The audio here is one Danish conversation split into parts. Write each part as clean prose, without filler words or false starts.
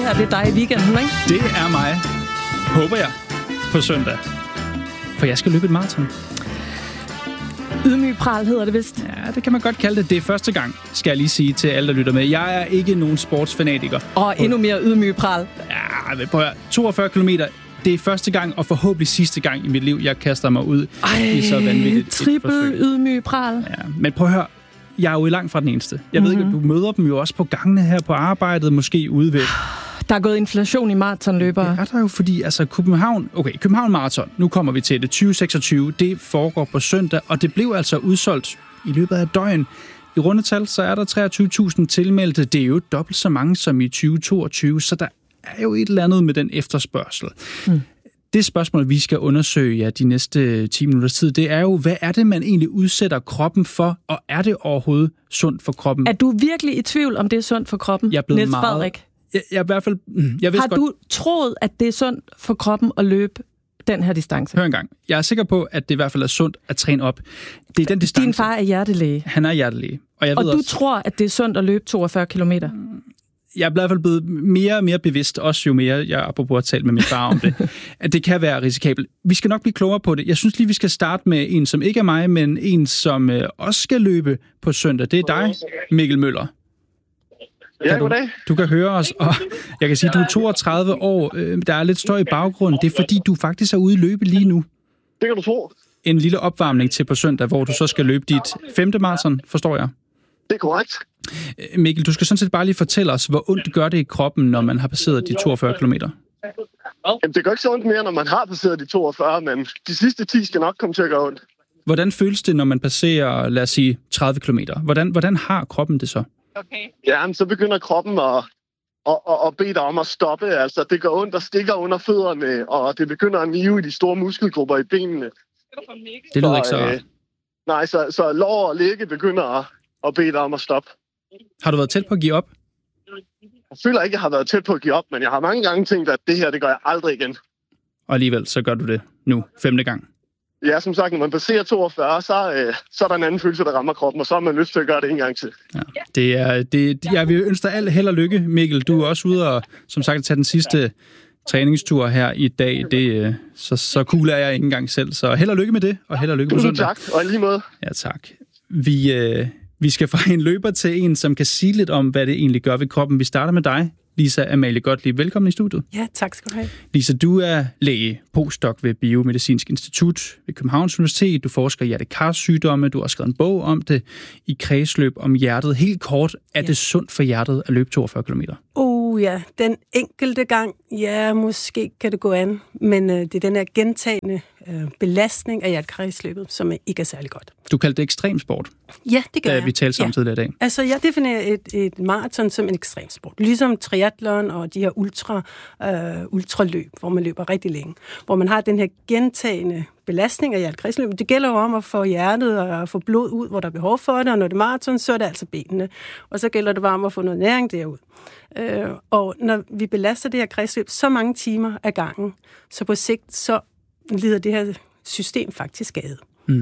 her, det er dig i weekenden, ikke? Det er mig, håber jeg, på søndag. For jeg skal løbe et maraton. Ydmyg pral hedder det vist. Ja, det kan man godt kalde det. Det er første gang, skal jeg lige sige til alle, der lytter med. Jeg er ikke nogen sportsfanatiker. Og endnu mere ydmyg pral. Ja, men prøv at høre. 42 kilometer. Det er første gang, og forhåbentlig sidste gang i mit liv, jeg kaster mig ud i så vanvittigt trippel ydmyg pral. Ja, men prøv at høre. Jeg er jo langt fra den eneste. Jeg ved ikke, du møder dem jo også på gangene her på arbejdet, måske ude ved. Der er gået inflation i maratonløbere. Det er der jo, fordi altså København Marathon, nu kommer vi til det, 2026, det foregår på søndag, og det blev altså udsolgt i løbet af et døgn. I rundetal, så er der 23.000 tilmeldte. Det er jo dobbelt så mange som i 2022, så der er jo et eller andet med den efterspørgsel. Det spørgsmål, vi skal undersøge de næste 10 minutters tid, det er jo, hvad er det, man egentlig udsætter kroppen for, og er det overhovedet sundt for kroppen? Er du virkelig i tvivl, om det er sundt for kroppen, Niels Frederik? Jeg i hvert fald... Har du troet, at det er sundt for kroppen at løbe den her distance? Hør engang. Jeg er sikker på, at det i hvert fald er sundt at træne op. Det er den distance. Din far er hjertelæge. Han er hjertelæge. Og du også, tror, at det er sundt at løbe 42 kilometer? Jeg er i hvert fald blevet mere og mere bevidst, også jo mere jeg apropos at tale med min far om det, at det kan være risikabelt. Vi skal nok blive klogere på det. Jeg synes lige, vi skal starte med en, som ikke er mig, men en, som også skal løbe på søndag. Det er dig, Mikkel Møller. Ja, goddag. Du kan høre os, og jeg kan sige, at du er 32 år. Der er lidt støj i baggrunden. Det er fordi, du faktisk er ude i løbe lige nu. Det kan du tro. En lille opvarmning til på søndag, hvor du så skal løbe dit 5. maraton, forstår jeg? Det er korrekt. Mikkel, du skal sådan set bare lige fortælle os, hvor ondt gør det i kroppen, når man har passeret de 42 kilometer? Jamen, det gør ikke så ondt mere, når man har passeret de 42, men de sidste 10 skal nok komme til at gøre ondt. Hvordan føles det, når man passerer, lad os sige, 30 kilometer? Hvordan har kroppen det så? Okay. Ja, så begynder kroppen at bede dig om at stoppe. Altså, det gør ondt og stikker under fødderne, og det begynder at nive i de store muskelgrupper i benene. Det lyder ikke så rart. Nej, så lår og lægge begynder at bede dig om at stoppe. Har du været tæt på at give op? Jeg føler ikke, jeg har været tæt på at give op, men jeg har mange gange tænkt, at det her, det gør jeg aldrig igen. Og alligevel, så gør du det nu, 5. gang. Ja, som sagt, når man passerer 42, så er der en anden følelse, der rammer kroppen, og så har man lyst til at gøre det en gang til. Ja, jeg vil ønske dig held og lykke, Mikkel. Du er også ude og, som sagt, tage den sidste træningstur her i dag. Så cool er jeg ikke engang selv. Så held og lykke med det, og held og lykke på søndag. Tak, og i lige måde. Ja, tak. Vi skal fra en løber til en, som kan sige lidt om, hvad det egentlig gør ved kroppen. Vi starter med dig, Lisa Amalie Gottlieb. Velkommen i studiet. Ja, tak skal du have. Lisa, du er læge, postdoc ved Biomedicinsk Institut ved Københavns Universitet. Du forsker i hjerte-kar-sygdomme. Du har skrevet en bog om det i kredsløb om hjertet. Helt kort, er det sundt for hjertet at løbe 42 kilometer? Ja, den enkelte gang, ja, måske kan det gå an, men det er den her gentagende belastning af hjertekredsløbet, som ikke er særlig godt. Du kaldte det ekstremsport. Ja, det gør jeg. Vi talte sammen tidligere i dag. Altså, jeg definerer et maraton som en ekstremsport. Ligesom triathlon og de her ultraløb, hvor man løber rigtig længe. Hvor man har den her gentagende belastning af hjertekredsløbet. Det gælder jo om at få hjertet og få blod ud, hvor der er behov for det, og når det er maraton, så er det altså benene. Og så gælder det bare om at få noget næring derud. Og når vi belaster det her kredsløb så mange timer ad gangen, så på sigt, så lider det her system faktisk skade.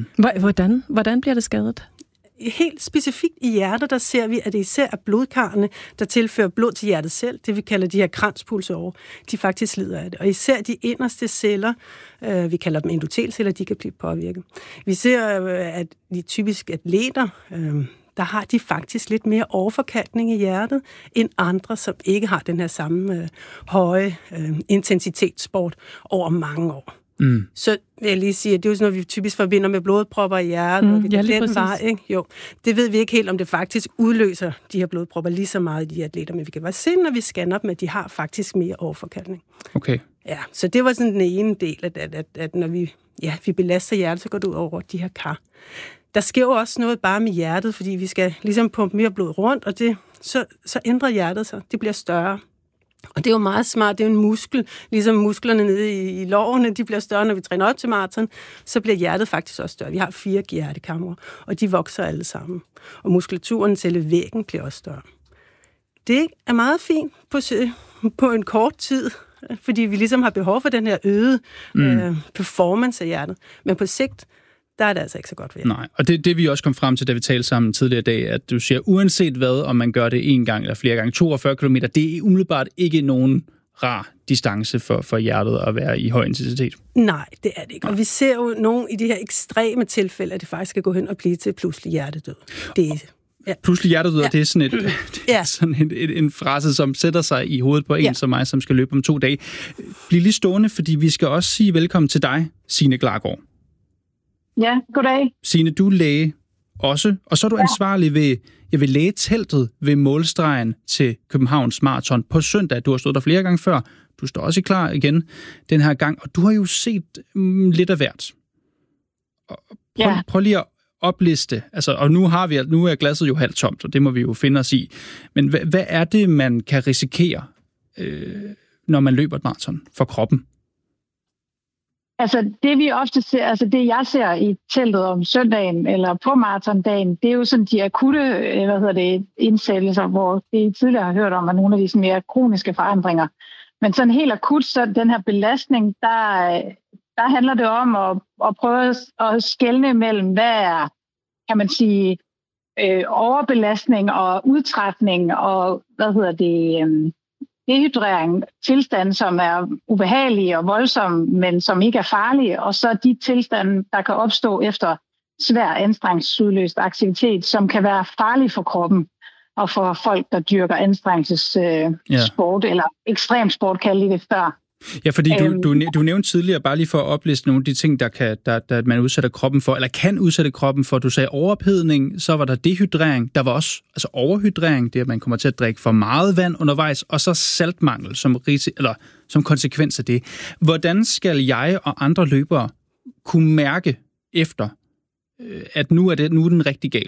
Hvordan bliver det skadet? Helt specifikt i hjertet, der ser vi, at det især er blodkarrene, der tilfører blod til hjertet selv, det vi kalder de her kranspulsårer, de faktisk lider af det. Og især de inderste celler, vi kalder dem endotelceller, de kan blive påvirket. Vi ser, at de typiske atleter, der har de faktisk lidt mere overforkalkning i hjertet, end andre, som ikke har den her samme høje intensitetssport over mange år. Så vil jeg lige sige, at det er jo sådan noget, vi typisk forbinder med blodpropper i hjertet. Den vej, ikke? Jo, det ved vi ikke helt, om det faktisk udløser de her blodpropper lige så meget i de atleter, men vi kan bare se, når vi scanner dem, at de har faktisk mere overforkalkning. Okay. Ja, så det var sådan den ene del, at når vi belaster hjertet, så går det ud over de her kar. Der sker jo også noget bare med hjertet, fordi vi skal ligesom pumpe mere blod rundt, og så ændrer hjertet sig. Det bliver større. Og det er jo meget smart, det er jo en muskel, ligesom musklerne nede i lårene, de bliver større, når vi træner op til maraton, så bliver hjertet faktisk også større. Vi har 4 hjertekamre, og de vokser alle sammen. Og muskulaturen til væggen bliver også større. Det er meget fint på en kort tid, fordi vi ligesom har behov for den her øgede performance af hjertet. Men på sigt, der er det altså ikke så godt ved. Nej, og det vi også kom frem til, da vi talte sammen tidligere i dag, at du siger, uanset hvad, om man gør det en gang eller flere gange, 42 km, det er umiddelbart ikke nogen rar distance for hjertet at være i høj intensitet. Nej, det er det ikke. Og vi ser jo nogle i de her ekstreme tilfælde, at det faktisk skal gå hen og blive til pludselig hjertedød. Ja. Pludselig hjertedød, det er sådan en frase, som sætter sig i hovedet på en som mig, som skal løbe om 2 dage. Bliv lige stående, fordi vi skal også sige velkommen til dig, Signe Klargaard. Ja, goddag. Signe, du er læge også, og så er du ansvarlig ved lægeteltet ved målstregen til Københavns Marathon på søndag. Du har stået der flere gange før. Du står også klar igen den her gang, og du har jo set lidt af hvert. Prøv lige at opliste, altså, og nu er glasset jo halvt tomt, og det må vi jo finde os i. Men hvad er det, man kan risikere, når man løber et maraton for kroppen? Altså det vi ofte ser, altså det jeg ser i teltet om søndagen eller på maratondagen, det er jo sådan de akutte, indsættelser, hvor det tidligere har hørt om, at nogle af de sådan mere kroniske forandringer. Men sådan helt akut, så den her belastning, der handler det om at prøve at skelne mellem, hvad er, kan man sige, overbelastning og udtrætning og, dehydrering, tilstande, som er ubehagelige og voldsomme, men som ikke er farlige, og så de tilstande, der kan opstå efter svær anstrengelsesudløst aktivitet, som kan være farlige for kroppen og for folk, der dyrker anstrengelsessport, eller ekstremsport, kaldte det før. Ja, fordi du nævnte tidligere, bare lige for at opliste nogle af de ting, der man udsætter kroppen for, eller kan udsætte kroppen for. Du sagde overophedning, så var der dehydrering, der var også overhydrering, det at man kommer til at drikke for meget vand undervejs, og så saltmangel som konsekvens af det. Hvordan skal jeg og andre løbere kunne mærke efter, at nu er den rigtig gal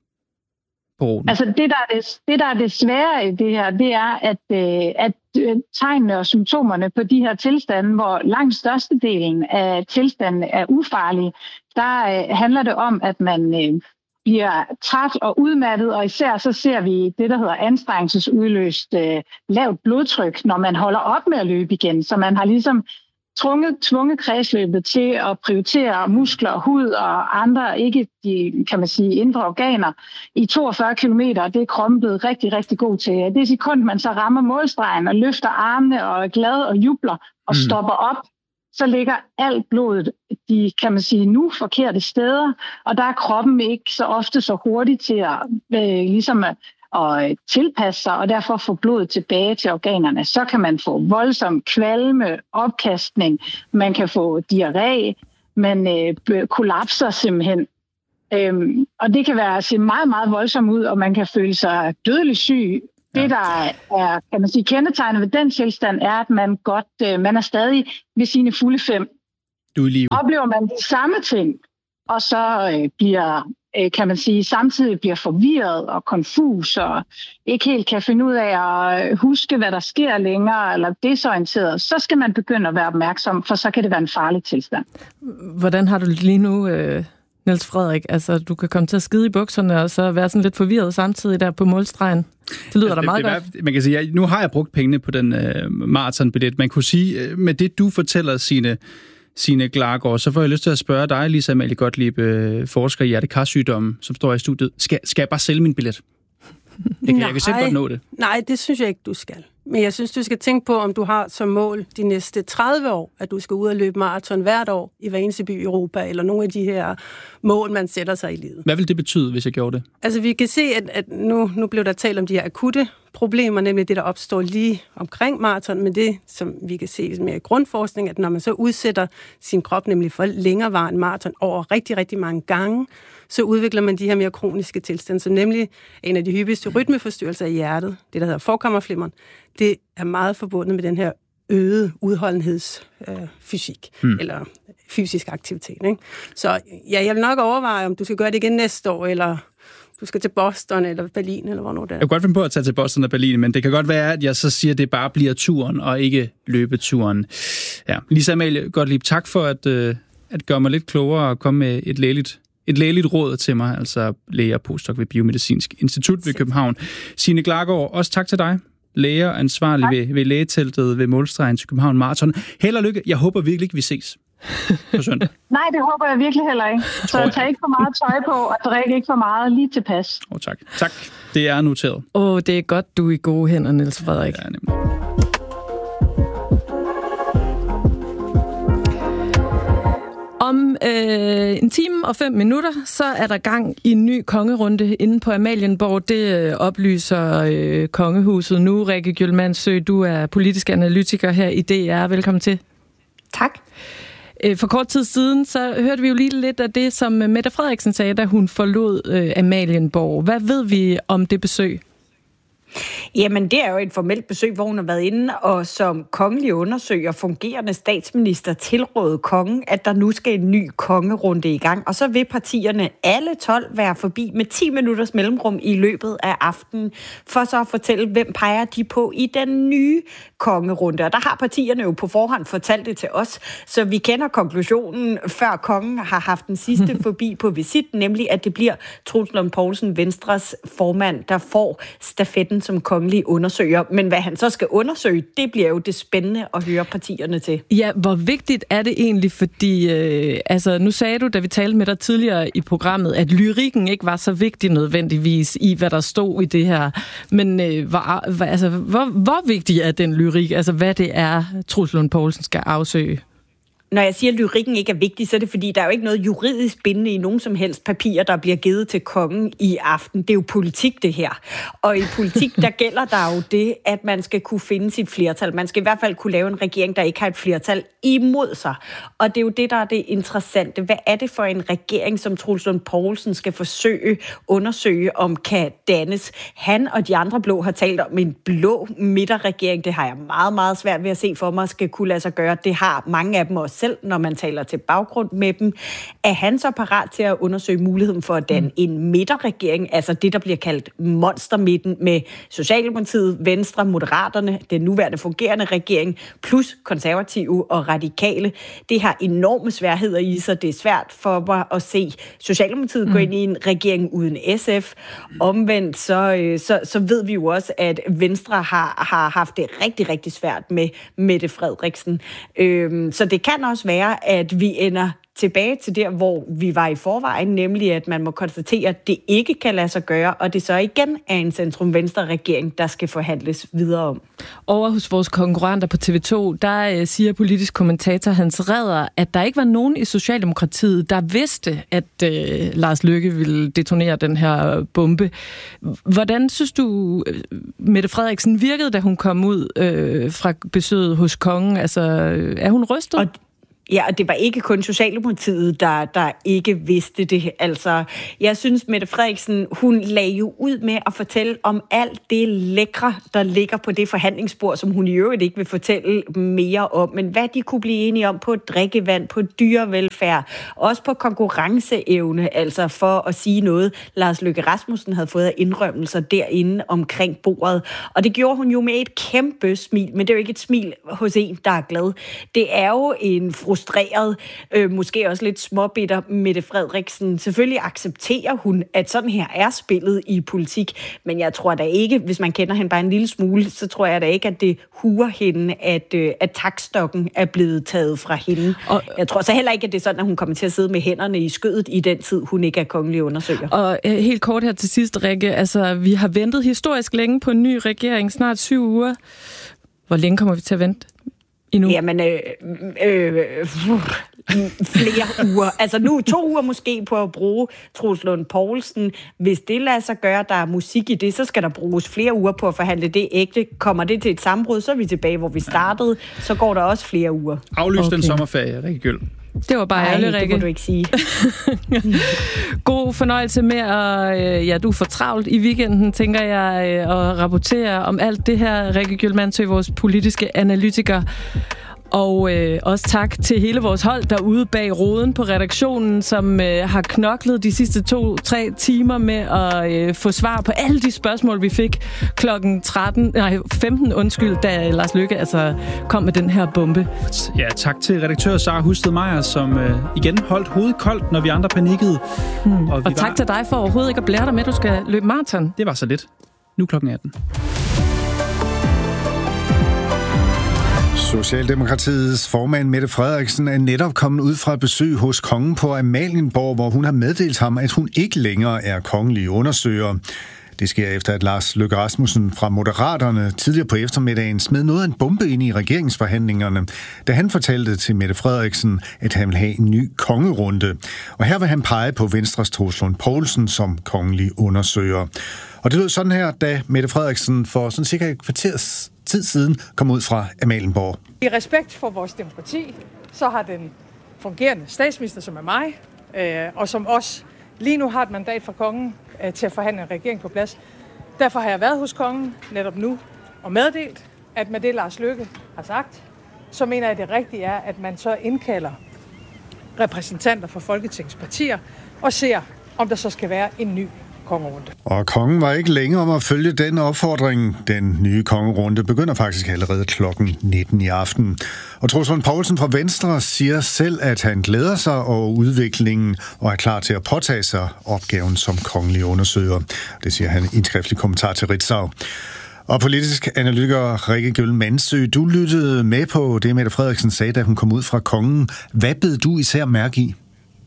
på ruten? Altså det, der er det svære i det her, det er, at tegnene og symptomerne på de her tilstande, hvor langt størstedelen af tilstandene er ufarlige, der handler det om, at man bliver træt og udmattet, og især så ser vi det, der hedder anstrengelsesudløst lavt blodtryk, når man holder op med at løbe igen. Så man har ligesom tvunget kredsløbet til at prioritere muskler, hud og andre, ikke de, kan man sige, indre organer. I 42 kilometer, det er kroppen blevet rigtig, rigtig god til. Det sekund, man så rammer målstregen og løfter armene og er glad og jubler og stopper op, så ligger alt blodet, de, kan man sige, nu forkerte steder, og der er kroppen ikke så ofte så hurtigt til at tilpasse sig, og derfor få blodet tilbage til organerne. Så kan man få voldsom kvalme, opkastning, man kan få diarré, man kollapser simpelthen. Og det kan se meget, meget voldsomt ud, og man kan føle sig dødelig syg. Ja. Det, der er, kan man sige, kendetegnet ved den tilstand, er, at man er stadig ved sine fulde 5. Du er i live. Oplever man de samme ting, og så bliver, kan man sige, samtidig bliver forvirret og konfus, og ikke helt kan finde ud af at huske, hvad der sker længere, eller desorienteret, så skal man begynde at være opmærksom, for så kan det være en farlig tilstand. Hvordan har du lige nu, Niels Frederik? Altså, du kan komme til at skide i bukserne, og så være sådan lidt forvirret samtidig der på målstregen. Det lyder da meget godt. Man kan sige, nu har jeg brugt pengene på den maratonbillet. Man kunne sige, med det du fortæller, Signe Klargaard, så får jeg lyst til at spørge dig, Lisa Amalie Gottlieb, forsker i hjerte-karsygdomme, som står i studiet. Skal jeg bare sælge min billet? Jeg kan selv godt nå det. Nej, det synes jeg ikke, du skal. Men jeg synes, du skal tænke på, om du har som mål de næste 30 år, at du skal ud og løbe maraton hvert år i hver eneste by i Europa, eller nogle af de her mål, man sætter sig i livet. Hvad vil det betyde, hvis jeg gjorde det? Altså, vi kan se, at nu blev der talt om de her akutte problemer, nemlig det, der opstår lige omkring maraton, men det, som vi kan se mere i grundforskning, at når man så udsætter sin krop nemlig for længerevarende maraton over rigtig, rigtig mange gange, så udvikler man de her mere kroniske tilstande, som nemlig en af de hyppigste rytmeforstyrrelser i hjertet, det der hedder forkammerflimmeren, det er meget forbundet med den her øgede udholdenhedsfysik, eller fysisk aktivitet. Ikke? Så ja, jeg vil nok overveje, om du skal gøre det igen næste år, eller du skal til Boston eller Berlin, eller hvornår det er. Jeg kan godt finde på at tage til Boston og Berlin, men det kan godt være, at jeg så siger, at det bare bliver turen, og ikke løbeturen. Ja. Lisa Amalie Gottlieb, tak for at gøre mig lidt klogere og komme med et lægeligt råd til mig, altså læge og postdoc ved Biomedicinsk Institut ved København. Signe Klargaard, også tak til dig. Læger ansvarlig ved lægeteltet ved målstregen til København Marathon. Held og lykke. Jeg håber virkelig ikke, vi ses. på søndag? Nej, det håber jeg virkelig heller ikke. Så tag ikke for meget tøj på, og drik ikke for meget, lige tilpas. Tak. Tak. Det er noteret. Det er godt, du er i gode hænder, Niels Frederik. Ja, nemlig. Om en time og 5 minutter, så er der gang i en ny kongerunde inde på Amalienborg. Det oplyser kongehuset nu. Rikke Gjølmandsø, du er politisk analytiker her i DR. Velkommen til. Tak. For kort tid siden, så hørte vi jo lige lidt af det, som Mette Frederiksen sagde, da hun forlod Amalienborg. Hvad ved vi om det besøg? Jamen, det er jo et formelt besøg, hvor hun har været inde, og som kongelig undersøger fungerende statsminister tilrådede kongen, at der nu skal en ny kongerunde i gang. Og så vil partierne alle 12 være forbi med 10 minutters mellemrum i løbet af aftenen, for så at fortælle, hvem peger de på i den nye kongerunde. Og der har partierne jo på forhånd fortalt det til os, så vi kender konklusionen, før kongen har haft den sidste forbi på visit, nemlig at det bliver Troels Lund Poulsen, Venstres formand, der får stafetten som kongelig undersøger. Men hvad han så skal undersøge, det bliver jo det spændende at høre partierne til. Ja, hvor vigtigt er det egentlig, fordi nu sagde du, da vi talte med dig tidligere i programmet, at lyrikken ikke var så vigtig nødvendigvis i, hvad der stod i det her. Men hvor vigtig er den lyrik? Altså, hvad det er, Troels Lund Poulsen skal afsøge? Når jeg siger, at lyrikken ikke er vigtig, så er det fordi, der er jo ikke noget juridisk bindende i nogen som helst papirer, der bliver givet til kongen i aften. Det er jo politik, det her. Og i politik, der gælder der jo det, at man skal kunne finde sit flertal. Man skal i hvert fald kunne lave en regering, der ikke har et flertal imod sig. Og det er jo det, der er det interessante. Hvad er det for en regering, som Troels Lund Poulsen skal undersøge, om kan dannes? Han og de andre blå har talt om en blå midterregering. Det har jeg meget, meget svært ved at se for mig, skal kunne lade sig gøre. Det har mange af dem også selv, når man taler til baggrund med dem. Er han så parat til at undersøge muligheden for at danne en midterregering, altså det, der bliver kaldt monstermidten med Socialdemokratiet, Venstre, Moderaterne, den nuværende fungerende regering, plus konservative og radikale. Det har enorme sværheder i sig. Det er svært for mig at se Socialdemokratiet gå ind i en regering uden SF. Omvendt så ved vi jo også, at Venstre har haft det rigtig, rigtig svært med Mette Frederiksen. Så det kan også være, at vi ender tilbage til der, hvor vi var i forvejen, nemlig at man må konstatere, at det ikke kan lade sig gøre, og det så igen er en centrum-venstre-regering, der skal forhandles videre om. Over hos vores konkurrenter på TV2, der siger politisk kommentator Hans Redder, at der ikke var nogen i Socialdemokratiet, der vidste, at Lars Løkke ville detonere den her bombe. Hvordan synes du, Mette Frederiksen virkede, da hun kom ud fra besøget hos kongen? Altså, er hun rystet? Ja, og det var ikke kun Socialdemokratiet, der ikke vidste det. Altså, jeg synes, Mette Frederiksen, hun lagde jo ud med at fortælle om alt det lækre, der ligger på det forhandlingsbord, som hun i øvrigt ikke vil fortælle mere om. Men hvad de kunne blive enige om på drikkevand, på dyrevelfærd, også på konkurrenceevne, altså for at sige noget. Lars Løkke Rasmussen havde fået indrømmelser derinde omkring bordet. Og det gjorde hun jo med et kæmpe smil, men det er jo ikke et smil hos en, der er glad. Det er jo en frustreret, måske også lidt småbitter Mette Frederiksen. Selvfølgelig accepterer hun, at sådan her er spillet i politik, men jeg tror da ikke, hvis man kender hende bare en lille smule, så tror jeg da ikke, at det huer hende, at taktstokken er blevet taget fra hende. Og jeg tror så heller ikke, at det er sådan, at hun kommer til at sidde med hænderne i skødet i den tid, hun ikke er kongelig undersøger. Og helt kort her til sidst, Rikke, altså vi har ventet historisk længe på en ny regering, snart 7 uger. Hvor længe kommer vi til at vente? Endnu? Jamen, flere uger. Altså nu 2 uger måske på at bruge Troels Lund Poulsen. Hvis det lader sig gøre, der er musik i det, så skal der bruges flere uger på at forhandle det ægte. Kommer det til et sammenbrud, så er vi tilbage, hvor vi startede. Så går der også flere uger. Aflys den sommerferie, Rikke Gjøl. Det var bare ærligt, Rikke. Det må du ikke sige. God fornøjelse med at... du er for travlt i weekenden, tænker jeg, at rapportere om alt det her. Rikke Gjølmandsø, vores politiske analytiker. Og også tak til hele vores hold derude bag roden på redaktionen, som har knoklet de sidste 2-3 timer med at få svar på alle de spørgsmål, vi fik klokken 15, da Lars Løkke kom med den her bombe. Ja, tak til redaktør Sara Husted Meyer, som igen holdt hovedet koldt, når vi andre panikkede. Og tak til dig for overhovedet ikke at blære dig med, at du skal løbe maraton. Det var så lidt. Nu klokken 18. Socialdemokratiets formand Mette Frederiksen er netop kommet ud fra et besøg hos kongen på Amalienborg, hvor hun har meddelt ham, at hun ikke længere er kongelig undersøger. Det sker efter, at Lars Løkke Rasmussen fra Moderaterne tidligere på eftermiddagen smed noget af en bombe ind i regeringsforhandlingerne, da han fortalte til Mette Frederiksen, at han vil have en ny kongerunde. Og her vil han pege på Venstres Troels Lund Poulsen som kongelig undersøger. Og det lød sådan her, da Mette Frederiksen for sådan cirka et kvarters tid siden kom ud fra Amalienborg. I respekt for vores demokrati, så har den fungerende statsminister, som er mig, og som også lige nu har et mandat fra kongen til at forhandle en regering på plads. Derfor har jeg været hos kongen netop nu og meddelt, at med det Lars Løkke har sagt, så mener jeg, at det rigtige er, at man så indkalder repræsentanter for Folketingets partier og ser, om der så skal være en ny kongerunde. Og kongen var ikke længere om at følge den opfordring. Den nye kongerunde begynder faktisk allerede klokken 19 i aften. Og Troels Lund Poulsen fra Venstre siger selv, at han glæder sig over udviklingen og er klar til at påtage sig opgaven som kongelig undersøger. Det siger han i en skriftlig kommentar til Ritzau. Og politisk analytiker Rikke Gyll-Mandsø, du lyttede med på det, Mette Frederiksen sagde, da hun kom ud fra kongen. Hvad bed du især mærke i?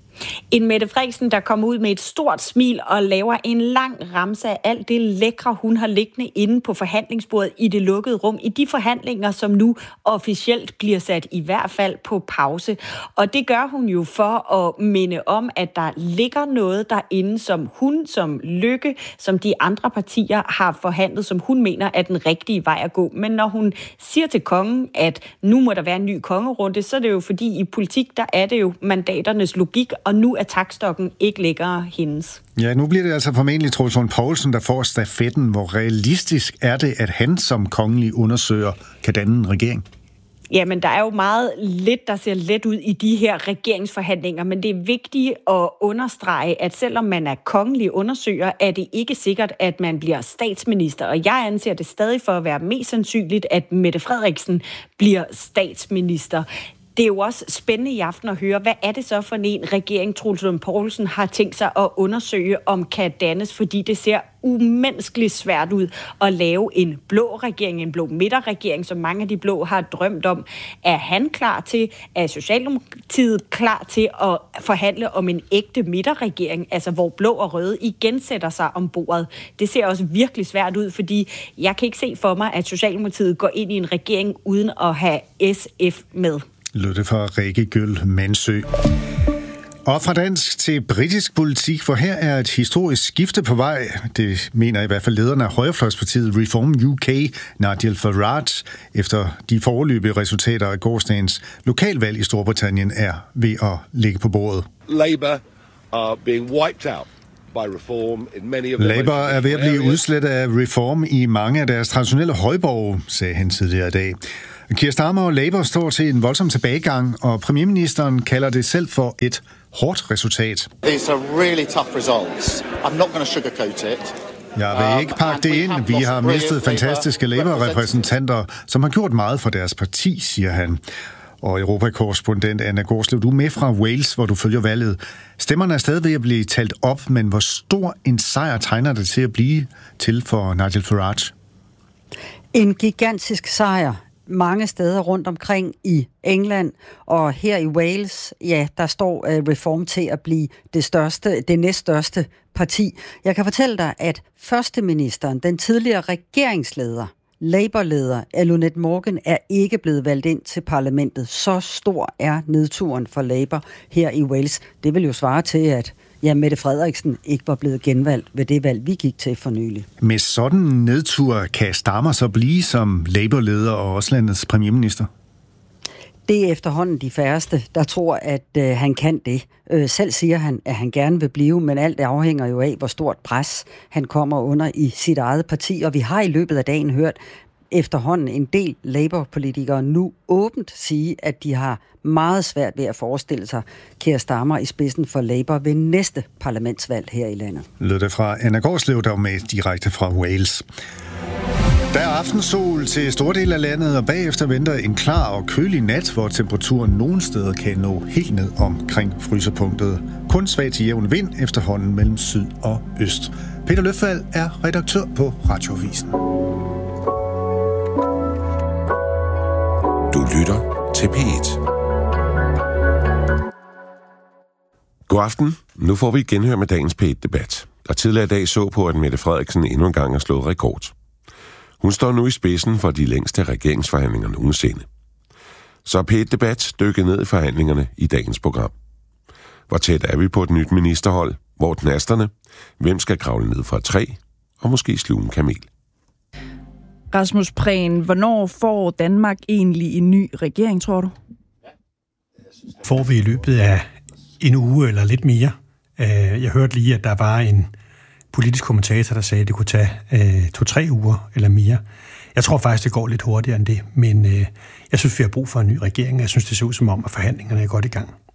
En Mette Frederiksen, der kommer ud med et stort smil og laver en lang remse af alt det lækre, hun har liggende inde på forhandlingsbordet i det lukkede rum, i de forhandlinger, som nu officielt bliver sat i hvert fald på pause. Og det gør hun jo for at minde om, at der ligger noget derinde, som hun, som Løkke, som de andre partier har forhandlet, som hun mener er den rigtige vej at gå. Men når hun siger til kongen, at nu må der være en ny kongerunde, så er det jo fordi i politik, der er det jo mandaternes logik, og nu er taktstokken ikke længere hendes. Ja, nu bliver det altså formentlig Troels Lund Poulsen, der får stafetten. Hvor realistisk er det, at han som kongelig undersøger kan danne en regering? Jamen, der er jo meget lidt, der ser let ud i de her regeringsforhandlinger, men det er vigtigt at understrege, at selvom man er kongelig undersøger, er det ikke sikkert, at man bliver statsminister. Og jeg anser det stadig for at være mest sandsynligt, at Mette Frederiksen bliver statsminister. Det er jo også spændende i aften at høre, hvad er det så for en regering, Troels Lund Poulsen har tænkt sig at undersøge, om kan dannes, fordi det ser umenneskeligt svært ud at lave en blå regering, en blå midterregering, som mange af de blå har drømt om. Er han klar til, er Socialdemokratiet klar til at forhandle om en ægte midterregering, altså hvor blå og røde igen sætter sig om bordet? Det ser også virkelig svært ud, fordi jeg kan ikke se for mig, at Socialdemokratiet går ind i en regering uden at have SF med. Lød det fra Rikke Gyll-Mandsø. Og fra dansk til britisk politik, for her er et historisk skifte på vej. Det mener i hvert fald lederne af højrefløjspartiet Reform UK, Nigel Farage, efter de foreløbige resultater af gårsdagens lokalvalg i Storbritannien er ved at ligge på bordet. Labour are being wiped out. Labour er ved at blive udslettet af Reform i mange af deres traditionelle højborge, sagde han tidligere i dag. Keir Starmer og Labour står til en voldsom tilbagegang, og premierministeren kalder det selv for et hårdt resultat. These are really tough results. I'm not going to sugarcoat it. Jeg vil ikke pakke det ind. Vi har mistet fantastiske Labour-repræsentanter, som har gjort meget for deres parti, siger han. Og Europakorrespondent Anna Gårdslev, du er med fra Wales, hvor du følger valget. Stemmerne er stadig ved at blive talt op, men hvor stor en sejr tegner det til at blive til for Nigel Farage? En gigantisk sejr. Mange steder rundt omkring i England og her i Wales, ja, der står Reform til at blive det næststørste parti. Jeg kan fortælle dig, at førsteministeren, den tidligere regeringsleder, Labour-leder Eluned Morgan, er ikke blevet valgt ind til parlamentet. Så stor er nedturen for Labour her i Wales. Det vil jo svare til, at Mette Frederiksen ikke var blevet genvalgt ved det valg, vi gik til for nylig. Med sådan en nedtur kan Starmer så blive som Labour-leder og også landets premierminister? Det er efterhånden de færreste, der tror, at han kan det. Selv siger han, at han gerne vil blive, men alt afhænger jo af, hvor stort pres han kommer under i sit eget parti. Og vi har i løbet af dagen hørt efterhånden en del Labour-politikere nu åbent sige, at de har meget svært ved at forestille sig Keir Starmer i spidsen for Labour ved næste parlamentsvalg her i landet. Lød det fra Anna Gårdslev, der var med direkte fra Wales. Der er aftensol til store dele af landet, og bagefter venter en klar og kølig nat, hvor temperaturen nogle steder kan nå helt ned omkring frysepunktet. Kun svag til jævn vind efterhånden mellem syd og øst. Peter Løfvald er redaktør på Radioavisen. Du lytter til P1. God aften. Nu får vi genhør med dagens P1-debat. Og tidligere i dag så på, at Mette Frederiksen endnu en gang har slået rekord. Hun står nu i spidsen for de længste regeringsforhandlinger nogensinde. Så P1-debat dykker ned i forhandlingerne i dagens program. Hvor tæt er vi på et nyt ministerhold? Hvor knasterne? Hvem skal kravle ned fra et træ? Og måske sluge en kamel? Rasmus Prehn, hvornår får Danmark egentlig en ny regering, tror du? Får vi i løbet af en uge eller lidt mere. Jeg hørte lige, at der var en politisk kommentator, der sagde, at det kunne tage 2-3 uger eller mere. Jeg tror faktisk, det går lidt hurtigere end det, men jeg synes, vi har brug for en ny regering. Jeg synes, det ser ud som om, at forhandlingerne er godt i gang.